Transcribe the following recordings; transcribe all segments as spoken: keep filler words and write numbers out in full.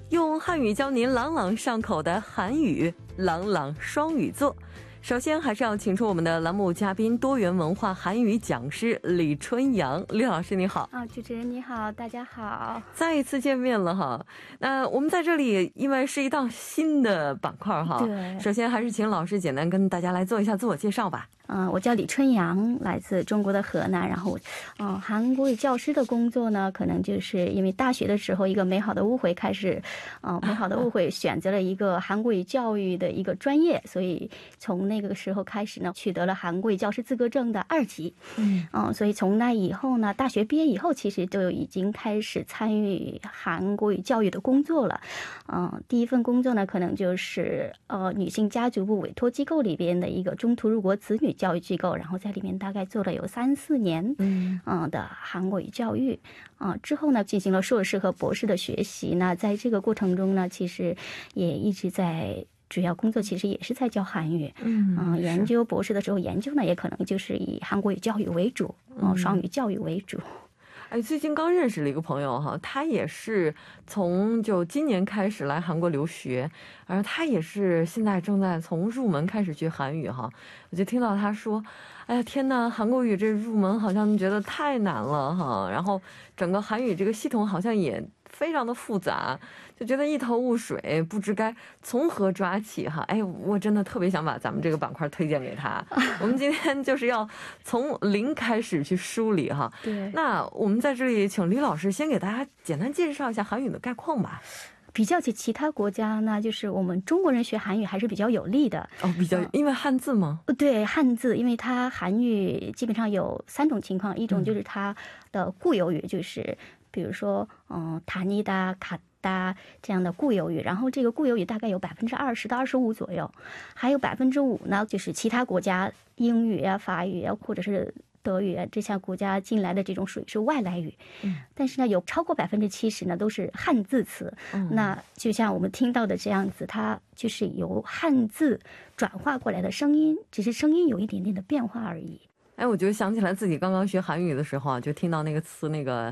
用汉语教您朗朗上口的韩语，朗朗双语座。首先还是要请出我们的栏目嘉宾，多元文化韩语讲师李春阳。李老师你好。 啊，主持人你好，大家好， 再一次见面了哈。那我们在这里因为是一档新的板块哈， 对， 首先还是请老师简单跟大家来做一下自我介绍吧。 嗯、呃，我叫李春阳，来自中国的河南。然后，嗯、呃，韩国语教师的工作呢，可能就是因为大学的时候一个美好的误会开始，嗯、呃，美好的误会选择了一个韩国语教育的一个专业，所以从那个时候开始呢，取得了韩国语教师资格证的二级。嗯，嗯、呃，所以从那以后呢，大学毕业以后，其实就已经开始参与韩国语教育的工作了。嗯、呃，第一份工作呢，可能就是呃女性家族部委托机构里边的一个中途入国子女教育机构，然后在里面大概做了有三四年，嗯，呃、的韩国语教育，啊、呃，之后呢进行了硕士和博士的学习。那在这个过程中呢，其实也一直在主要工作，其实也是在教韩语，嗯、呃，研究博士的时候研究呢，也可能就是以韩国语教育为主，嗯、呃，双语教育为主。 哎，最近刚认识了一个朋友哈，他也是从就今年开始来韩国留学，然后他也是现在正在从入门开始学韩语哈。我就听到他说，哎呀天呐，韩国语这入门好像觉得太难了哈，然后整个韩语这个系统好像也非常的复杂，就觉得一头雾水，不知该从何抓起哈。哎，我真的特别想把咱们这个板块推荐给他。我们今天就是要从零开始去梳理哈。 对， 那我们在这里请李老师先给大家简单介绍一下韩语的概况吧。 比较起其他国家呢，就是我们中国人学韩语还是比较有利的。 哦，比较因为汉字吗？ 对，汉字，因为它韩语基本上有三种情况，一种就是它的固有语，就是比如说嗯塔尼达卡达这样的固有语，然后这个固有语大概有百分之二十到二十五左右，还有百分之五呢，就是其他国家英语啊、法语啊，或者是德语啊这些国家进来的这种属于是外来语，嗯，但是呢，有超过百分之七十呢都是汉字词，嗯，那就像我们听到的这样子，它就是由汉字转化过来的声音，只是声音有一点点的变化而已。 哎，我就想起来自己刚刚学韩语的时候啊，就听到那个词那个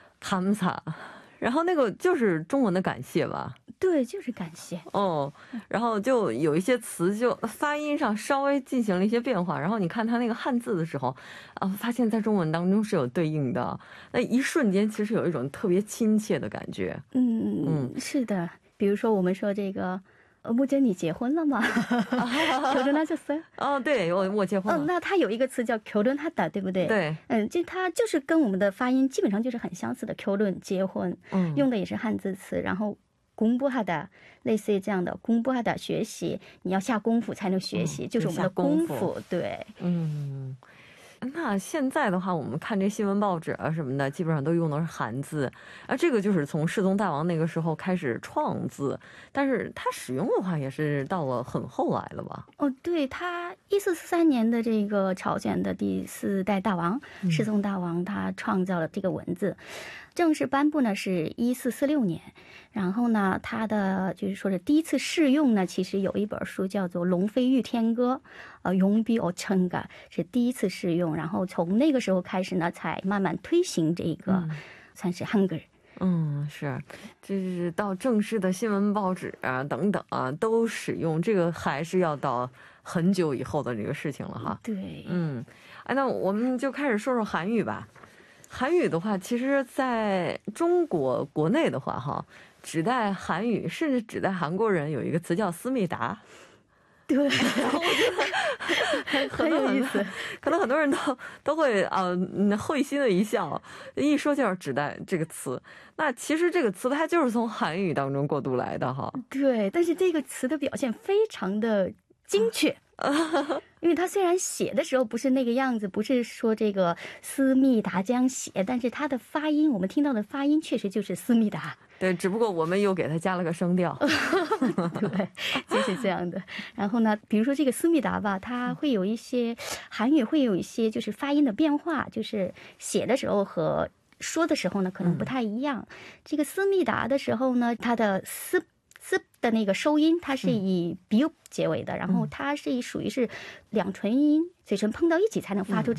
감사，然后那个就是中文的感谢吧。 对，就是感谢哦，然后就有一些词就发音上稍微进行了一些变化，然后你看它那个汉字的时候啊，发现在中文当中是有对应的，那一瞬间其实有一种特别亲切的感觉。 嗯嗯，是的，比如说我们说这个呃，木真你结婚了吗？결혼하셨어요？ 哦，对，我我结婚了。 嗯，那它有一个词叫결혼하다，对不对？ 对， 嗯，就它就是跟我们的发音基本上就是很相似的결혼结婚，嗯，用的也是汉字词，然后공부하다类似于这样的공부하다学习，你要下功夫才能学习，嗯，就是我们的功夫，对， 嗯。那现在的话，我们看这新闻报纸啊什么的，基本上都用的是韩字，而这个就是从世宗大王那个时候开始创字，但是它使用的话也是到了很后来了吧？ 哦，对，他一四四三年的这个朝鲜的第四代大王世宗大王，他创造了这个文字。正式颁布呢是一四四六年，然后呢，他的就是说是第一次试用呢，其实有一本书叫做《龙飞御天歌》，呃，용비어천가是第一次试用，然后从那个时候开始呢，才慢慢推行这个，嗯，算是한글。 嗯，是，这是到正式的新闻报纸啊等等啊都使用这个，还是要到很久以后的这个事情了哈。 对， 嗯，哎，那我们就开始说说韩语吧。韩语的话，其实在中国国内的话哈，指代韩语甚至指代韩国人有一个词叫思密达。 对， 然后我觉得很有意思，可能很多人都都会啊、呃、会心的一笑，一说就是指代这个词。那其实这个词它就是从韩语当中过渡来的哈。 对，但是这个词的表现非常的精确。啊因为他虽然写的时候不是那个样子，不是说这个思密达这样写，但是他的发音，我们听到的发音确实就是思密达。 对，只不过我们又给他加了个声调。 对，就是这样的。然后呢，比如说这个思密达吧，它会有一些韩语会有一些就是发音的变化，就是写的时候和说的时候呢可能不太一样。嗯、这个思密达的时候呢，它的思思的那个收音，它是以 biu 结尾的，然后它是属于是两唇音，嘴唇碰到一起才能发出这个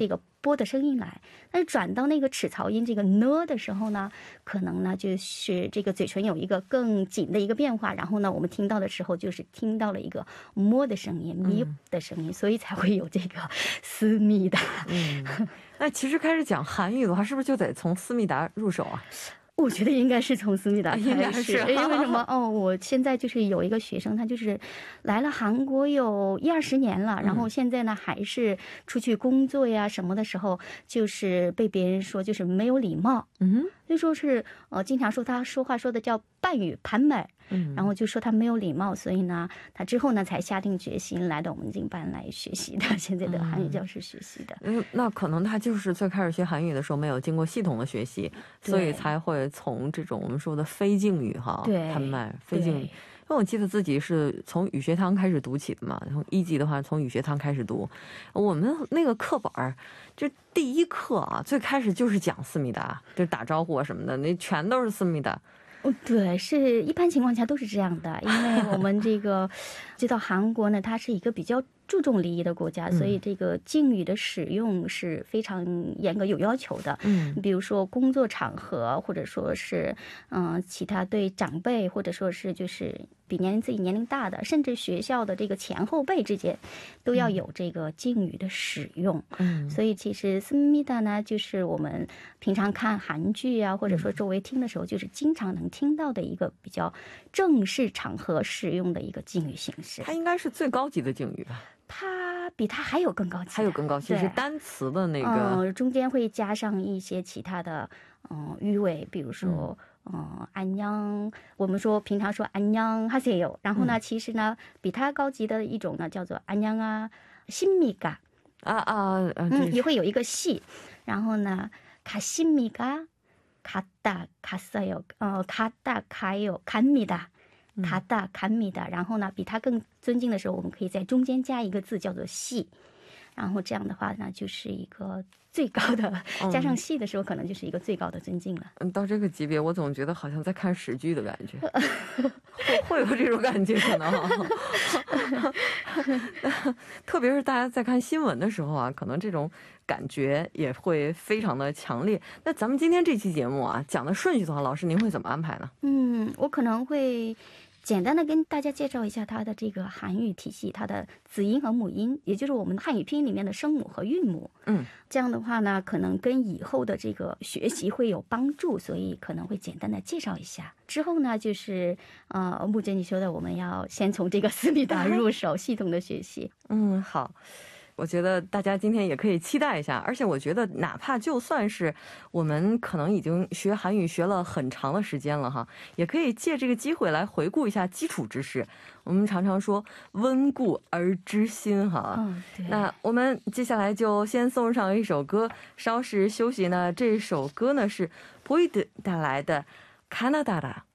波的声音来。但是转到那个齿槽音这个呢的时候呢，可能呢就是这个嘴唇有一个更紧的一个变化，然后呢我们听到的时候就是听到了一个摸的声音，咪的声音，所以才会有这个思密达。 嗯，那其实开始讲韩语的话，是不是就得从思密达入手啊？ 我觉得应该是从思密达应该开始， 是因为什么？哦，我现在就是有一个学生，他就是来了韩国有一二十年了，然后现在呢还是出去工作呀什么的时候，就是被别人说就是没有礼貌， 嗯就说是呃经常说他说话说的叫半语盘美， 嗯， 然后就说他没有礼貌，所以呢他之后呢才下定决心来到我们经班来学习的，现在的韩语教师学习的。 嗯，那可能他就是最开始学韩语的时候没有经过系统的学习，所以才会从这种我们说的非敬语哈， 对潘麦非敬语。因为我记得自己是从语学堂开始读起的嘛，从一级的话从语学堂开始读，我们那个课本儿就第一课啊，最开始就是讲思密达，就打招呼啊什么的，那全都是思密达。 哦，对，是一般情况下都是这样的，因为我们这个知道韩国呢，它是一个比较注重礼仪的国家，所以这个敬语的使用是非常严格有要求的。嗯，比如说工作场合，或者说是嗯、呃、其他对长辈，或者说是就是比年龄自己年龄大的，甚至学校的这个前后辈之间，都要有这个敬语的使用。嗯，所以其实思密达呢，就是我们平常看韩剧啊，或者说周围听的时候，就是经常能听到的一个比较正式场合使用的一个敬语形式。 它应该是最高级的敬语吧？ 它比它还有更高级， 还有更高级，是单词的那个， 嗯，中间会加上一些其他的嗯语尾，比如说嗯安녕，我们说平常说安녕 하세요，然后呢，其实呢比它高级的一种呢叫做安녕啊십니까 啊啊， 嗯，也会有一个系，然后呢가십니까 갔다 갔어요，呃갔다 가요 갑니다。 卡达卡米达，然后呢，比他更尊敬的时候，我们可以在中间加一个字叫做系，然后这样的话呢，就是一个最高的，加上系的时候，可能就是一个最高的尊敬了。 嗯，到这个级别，我总觉得好像在看史剧的感觉，会会有这种感觉可能。特别是大家在看新闻的时候啊，可能这种感觉也会非常的强烈。那咱们今天这期节目啊，讲的顺序的话，老师您会怎么安排呢？ 嗯，我可能会简单的跟大家介绍一下它的这个韩语体系，它的子音和母音，也就是我们汉语拼音里面的声母和韵母。嗯，这样的话呢，可能跟以后的这个学习会有帮助，所以可能会简单的介绍一下。之后呢，就是呃，木真你说的，我们要先从这个思密达入手，系统的学习。 嗯，好。我觉得大家今天也可以期待一下，而且我觉得哪怕就算是我们可能已经学韩语学了很长的时间了哈，也可以借这个机会来回顾一下基础知识。我们常常说温故而知新哈，嗯，对。那我们接下来就先送上一首歌，稍事休息呢。这首歌呢是보이드带来的《加拿大的》。